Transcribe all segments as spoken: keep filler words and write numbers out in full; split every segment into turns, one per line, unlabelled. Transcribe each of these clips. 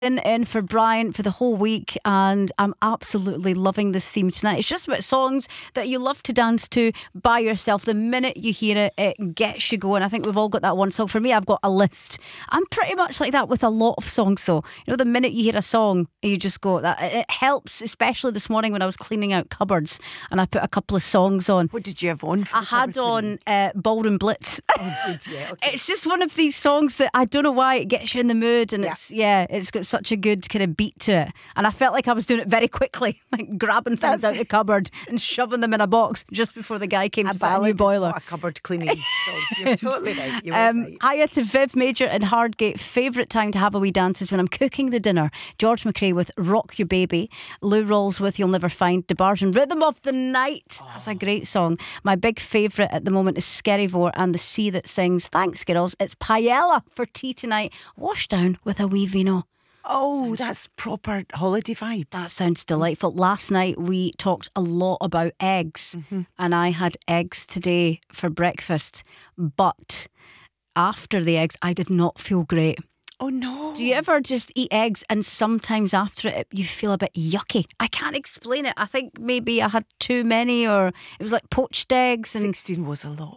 In, in for Brian for the whole week, and I'm absolutely loving this theme tonight. It's just about songs that you love to dance to by yourself. The minute you hear it, it gets you going. I think we've all got that one song. For me, I've got a list. I'm pretty much like that with a lot of songs though. You know, the minute you hear a song, you just go, that it helps, especially this morning when I was cleaning out cupboards and I put a couple of songs on.
What did you have on? For
I had on uh, Ballroom Blitz.
Oh, good, yeah, okay.
It's just one of these songs that I don't know why it gets you in the mood, and
Yeah.
it's yeah, it's got such a good kind of beat to it. And I felt like I was doing it very quickly, like grabbing things
That's
out the cupboard and shoving them in a box just before the guy came
A
to fit a new
ballad,
boiler.
not a cupboard cleaning song. You're totally right. You're
Um,
right.
hiya to Viv Major in Hardgate. Favourite time to have a wee dance is when I'm cooking the dinner. George McRae with Rock Your Baby. Lou Rawls with You'll Never Find. DeBarge Rhythm of the Night. That's a great song. My big favourite at the moment is Skerryvore and The Sea That Sings. Thanks, girls. It's paella for tea tonight. Washed down with a wee vino.
Oh, that's proper holiday vibes.
That sounds delightful. Last night we talked a lot about eggs,
Mm-hmm.
and I had eggs today for breakfast. But after the eggs, I did not feel great.
Oh no.
Do you ever just eat eggs and sometimes after it you feel a bit yucky? I can't explain it. I think maybe I had too many, or it was like poached eggs and
sixteen was a lot.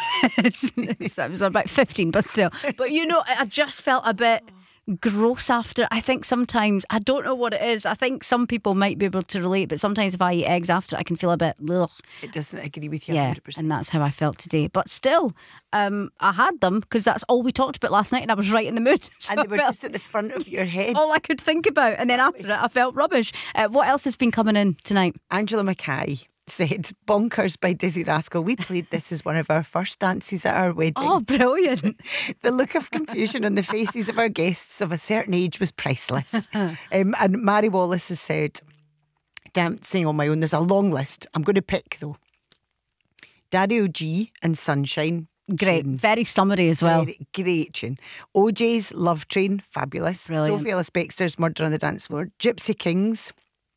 yes, it was about fifteen, but still. But you know, I just felt a bit gross after. I think sometimes, I don't know what it is. I think some people might be able to relate, but sometimes if I eat eggs after, I can feel a bit ugh.
It doesn't agree with you
Yeah,
one hundred percent.
and that's how I felt today. But still, um, I had them because that's all we talked about last night, and I was right in the mood. So
And they
I
were
felt-
just at the front of your head.
all I could think about, and then after it I felt rubbish. Uh, what else has been coming in tonight?
Angela Mackay said, Bonkers by Dizzy Rascal. We played this as one of our first dances at our wedding.
Oh, brilliant.
The look of confusion on the faces of our guests of a certain age was priceless. um, and Mary Wallace has said, dancing on my own. There's a long list. I'm going to pick though. Daddy O G and Sunshine.
Great,
tune.
very summery as well.
Great, great tune. O J's Love Train, fabulous.
Brilliant.
Sophie Ellis Bextor's Murder on the Dance Floor. Gypsy Kings.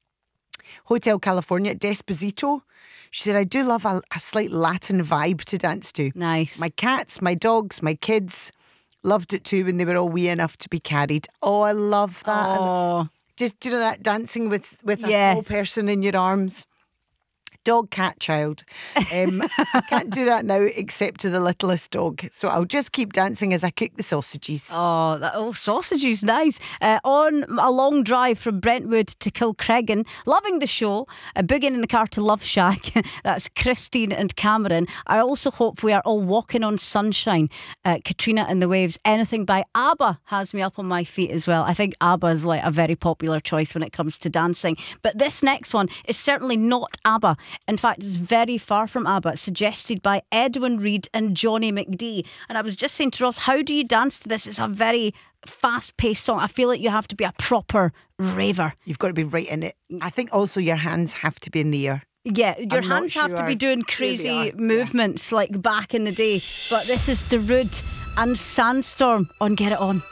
Hotel California. Desposito. She said, I do love a, a slight Latin vibe to dance to.
Nice.
My cats, my dogs, my kids loved it too when they were all wee enough to be carried. Oh, I love that.
Oh,
Just, do you know that dancing with, with a
Yes.
whole person in your arms? Dog, cat, child. Um, I can't do that now except to the littlest dog. So I'll just keep dancing as I cook the sausages.
oh, that, oh, sausages, nice. Uh, on a long drive from Brentwood to Kilcreggan, loving the show, uh, booging in the car to Love Shack. That's Christine and Cameron. I also hope we are all walking on sunshine. Uh, Katrina and the Waves. Anything by ABBA has me up on my feet as well. I think ABBA is like a very popular choice when it comes to dancing. But this next one is certainly not ABBA. In fact, it's very far from ABBA, suggested by Edwin Reed and Johnny McD. And I was just saying to Ross, how do you dance to this? It's a very fast-paced song. I feel like you have to be a proper raver.
You've got to be right in it. I think also your hands have to be in the air.
Yeah, your
I'm not
hands have to be
sure
doing
who they
crazy
are.
movements like back in the day. But this is Darude and Sandstorm on Get It On.